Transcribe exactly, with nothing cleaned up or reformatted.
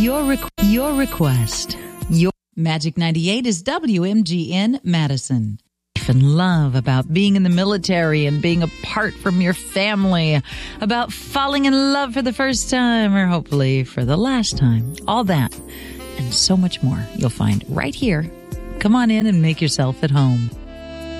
Your, requ- your request. Your Magic ninety-eight is W M G N Madison. And love about being in the military and being apart from your family, about falling in love for the first time or hopefully for the last time. All that and so much more you'll find right here. Come on in and make yourself at home.